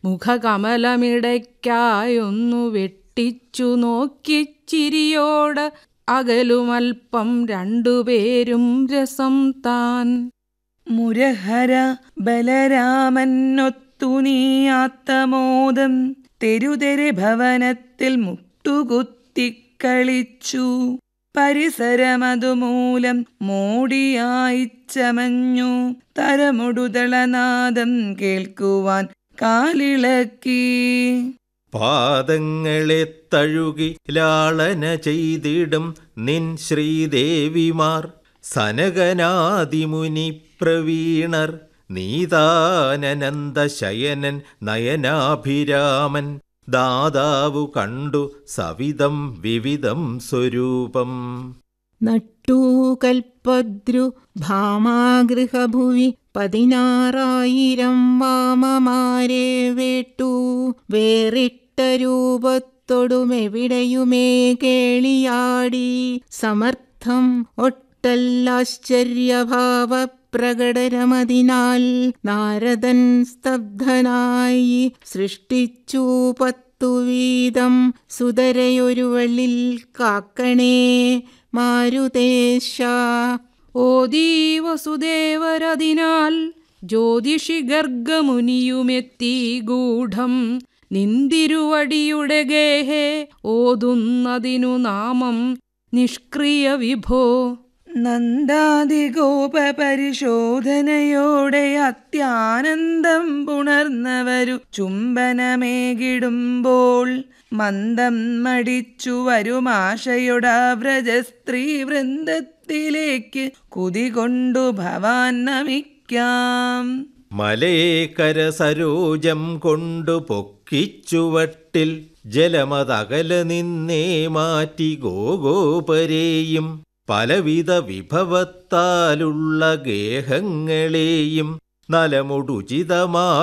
മുഖകമലമിടയ്ക്കായൊന്നു വെട്ടിച്ചു നോക്കിച്ചിരിയോട് അകലുമൽപ്പം രണ്ടുപേരും രസം താൻ. മുരഹര ബലരാമനൊത്തു നീയാത്തമോദം തെരുതെരെ ഭവനത്തിൽ മുട്ടുകുത്തിക്കളിച്ചു. പരിസരമതുമൂലം മോടിയായി ചമഞ്ഞു. തരമുടുതളനാദം കേൾക്കുവാൻ കാലിളക്കി. പാദങ്ങളെ തഴുകി ലാളന ചെയ്തിടും നിൻ ശ്രീദേവിമാർ സനകനാദിമുനി പ്രവീണർ. നീതാനന്ദ ശയനൻ നയനാഭിരാമൻ ദാതാവു കണ്ടു സവിധം വിവിധം സ്വരൂപം. നട്ടു കൽപ്പദ്രു ഭാമാഗൃഹഭുവി 16,000 വാമമാരെ വേട്ടു. വേറിട്ട രൂപത്തൊടുമെവിടെയുമേ കേളിയാടി. സമർത്ഥം ഒട്ടല്ലാശ്ചര്യഭാവ പ്രകടനമതിനാൽ നാരദൻ സ്തബ്ധനായി സൃഷ്ടിച്ചു 10 വീതം സുതരയൊരുവളിൽ കാക്കണേ മാരുതേശ. ഓദീ വസുദേവരതിനാൽ ജ്യോതിഷി ഗർഗമുനിയുമെത്തി ഗൂഢം. നിന്തിരുവടിയുടെ ഗേഹേ ഓതുന്നതിനു നാമം നിഷ്ക്രിയ വിഭോ. നന്ദാദിഗോപരിശോധനയോടെ അത്യാനന്ദം പുണർന്നവരു ചുംബനമേകിടുമ്പോൾ മന്ദം മടിച്ചു വരുമാശയുടെ വ്രജസ്ത്രീ വൃന്ദത്തിലേക്ക് കുതികൊണ്ടു ഭവാൻ നമിക്കാം. മലേകര സരോജം കൊണ്ടു പൊക്കിച്ചുവട്ടിൽ ജലമതകല നിന്നേ മാറ്റി ഗോഗോപരെയും പലവിധ വിഭവത്താലുള്ള ഗേഹങ്ങളെയും നലമുടുചിതമാ